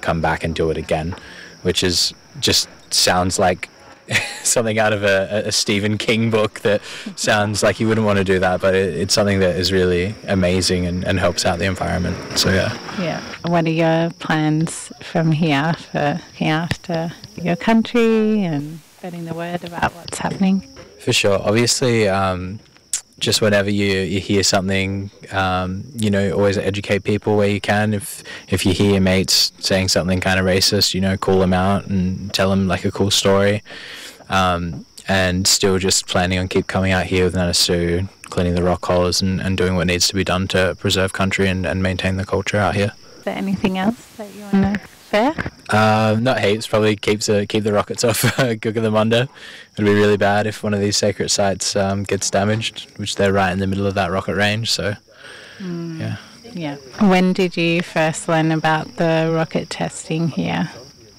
come back and do it again, which is just sounds like something out of a Stephen King book that sounds like you wouldn't want to do that, but it's something that is really amazing and helps out the environment. So yeah. What are your plans from here for looking after your country and spreading the word about what's happening? For sure. Obviously, just whenever you hear something, always educate people where you can. If you hear mates saying something kind of racist, call them out and tell them like a cool story. And still just planning on keep coming out here with Nanasu, cleaning the rock holes and doing what needs to be done to preserve country and maintain the culture out here. Is there anything else that you want to share? Not heaps. Probably keep the rockets off Googathemunda. It'd be really bad if one of these sacred sites gets damaged, which they're right in the middle of that rocket range. So, Yeah. When did you first learn about the rocket testing here?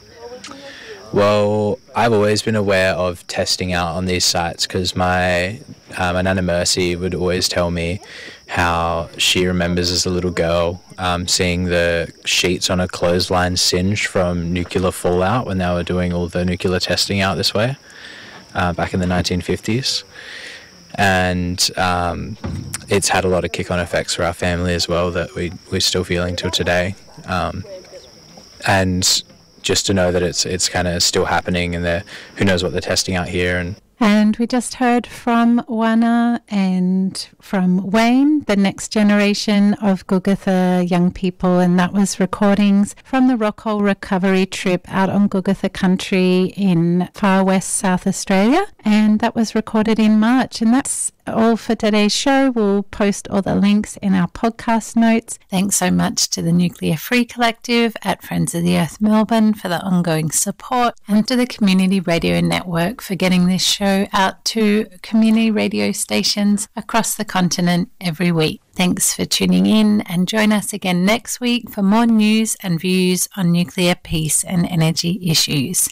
Well, I've always been aware of testing out on these sites because my Nana Mercy would always tell me how she remembers as a little girl seeing the sheets on a clothesline singed from nuclear fallout when they were doing all the nuclear testing out this way back in the 1950s. And it's had a lot of kick-on effects for our family as well that we're still feeling till today. And just to know that it's kind of still happening and who knows what they're testing out here. And we just heard from Wana and from Wayne, the next generation of Googatha young people, and that was recordings from the Rockhole Recovery trip out on Googatha country in far west South Australia, and that was recorded in March. And that's all for today's show. We'll post all the links in our podcast notes. Thanks so much to the Nuclear Free Collective at Friends of the Earth Melbourne for the ongoing support, and to the Community Radio Network for getting this show out to community radio stations across the continent every week. Thanks for tuning in, and join us again next week for more news and views on nuclear peace and energy issues.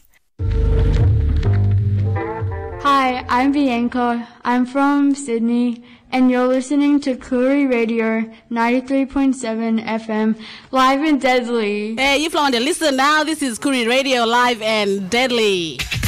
Hi, I'm Bianca. I'm from Sydney, and you're listening to Koori Radio 93.7 FM, live and deadly. Hey, you from the listen now. This is Koori Radio, live and deadly.